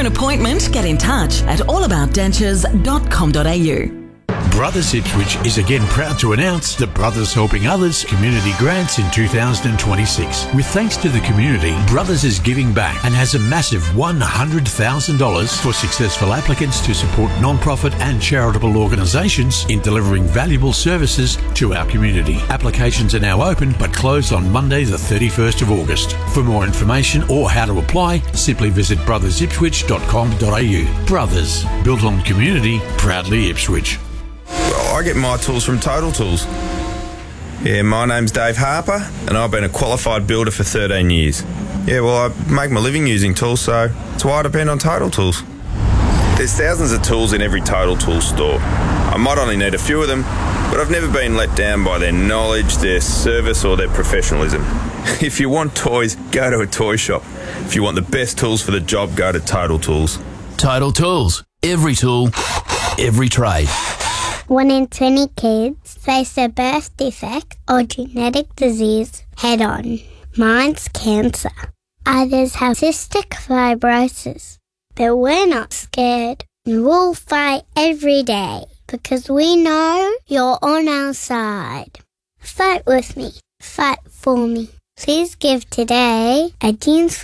appointment, get in touch at allaboutdentures.com.au. Brothers Ipswich is again proud to announce the Brothers Helping Others community grants in 2026. With thanks to the community, Brothers is giving back and has a massive $100,000 for successful applicants to support non-profit and charitable organisations in delivering valuable services to our community. Applications are now open but close on Monday the 31st of August. For more information or how to apply, simply visit brothersipswich.com.au. Brothers, built on community, proudly Ipswich. I get my tools from Total Tools. Yeah, my name's Dave Harper and I've been a qualified builder for 13 years. Yeah, well, I make my living using tools, so that's why I depend on Total Tools. There's thousands of tools in every Total Tools store. I might only need a few of them, but I've never been let down by their knowledge, their service or their professionalism. If you want toys, go to a toy shop. If you want the best tools for the job, go to Total Tools. Total Tools. Every tool, every trade. 1 in 20 kids face a birth defect or genetic disease head-on. Mine's cancer. Others have cystic fibrosis. But we're not scared. We'll fight every day because we know you're on our side. Fight with me. Fight for me. Please give today at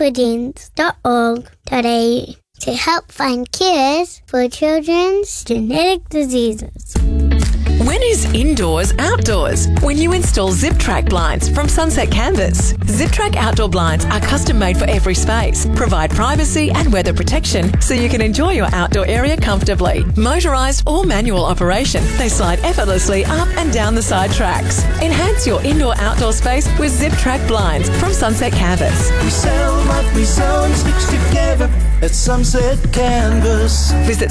jeansforjeans.org.au to help find cures for children's genetic diseases. When is indoors outdoors? When you install ZipTrack blinds from Sunset Canvas. ZipTrack outdoor blinds are custom made for every space, provide privacy and weather protection so you can enjoy your outdoor area comfortably. Motorised or manual operation, they slide effortlessly up and down the side tracks. Enhance your indoor-outdoor space with ZipTrack blinds from Sunset Canvas. We sell what we sew and stitch together at Sunset Canvas. Visit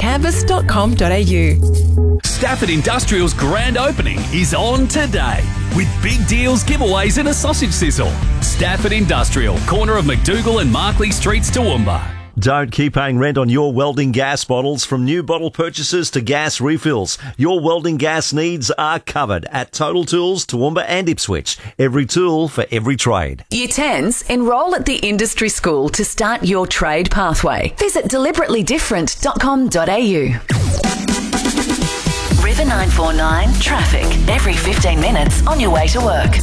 sunsetcanvas.com.au. Stafford Industrial's grand opening is on today with big deals, giveaways and a sausage sizzle. Stafford Industrial, corner of McDougall and Markley Streets, Toowoomba. Don't keep paying rent on your welding gas bottles. From new bottle purchases to gas refills, your welding gas needs are covered at Total Tools, Toowoomba and Ipswich. Every tool for every trade. Year 10s, enrol at the industry school to start your trade pathway. Visit deliberately-different.com.au. River 949 traffic every 15 minutes on your way to work.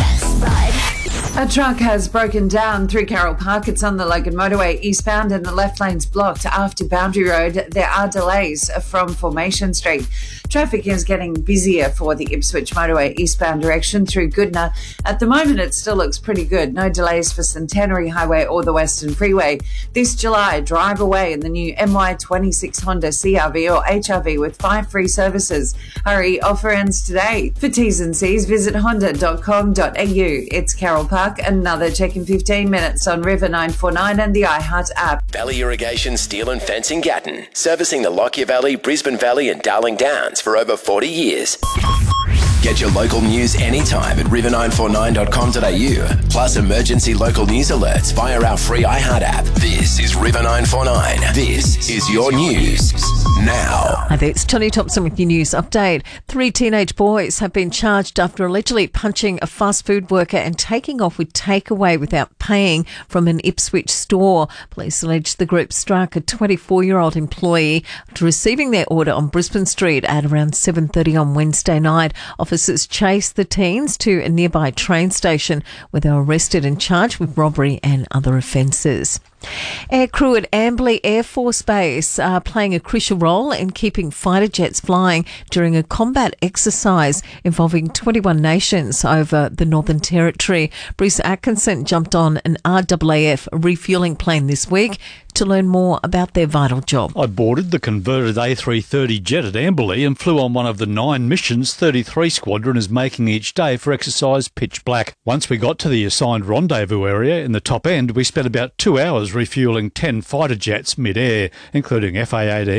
A truck has broken down through Carroll Park. It's on the Logan Motorway eastbound and the left lane's blocked after Boundary Road. There are delays from Formation Street. Traffic is getting busier for the Ipswich Motorway eastbound direction through Goodna. At the moment, it still looks pretty good. No delays for Centenary Highway or the Western Freeway. This July, drive away in the new MY26 Honda CRV or HRV with 5 free services. Hurry, offer ends today. For T's and C's, visit honda.com.au. It's Carroll Park. Another check in 15 minutes on River 949 and the iHeart app. Valley Irrigation Steel and Fencing Gatton, servicing the Lockyer Valley, Brisbane Valley and Darling Downs for over 40 years. Get your local news anytime at river949.com.au. Plus emergency local news alerts via our free iHeart app. This is River 949. This is your news now. Hi there, it's Tony Thompson with your news update. 3 teenage boys have been charged after allegedly punching a fast food worker and taking off with takeaway without paying from an Ipswich store. Police allege the group struck a 24-year-old employee after receiving their order on Brisbane Street at around 7:30 on Wednesday night. Officers chased the teens to a nearby train station where they were arrested and charged with robbery and other offences. Aircrew at Amberley Air Force Base are playing a crucial role in keeping fighter jets flying during a combat exercise involving 21 nations over the Northern Territory. Bruce Atkinson jumped on an RAAF refuelling plane this week to learn more about their vital job. I boarded the converted A330 jet at Amberley and flew on one of the 9 missions 33 Squadron is making each day for exercise Pitch Black. Once we got to the assigned rendezvous area in the top end, we spent about 2 hours refuelling 10 fighter jets mid-air, including FA-18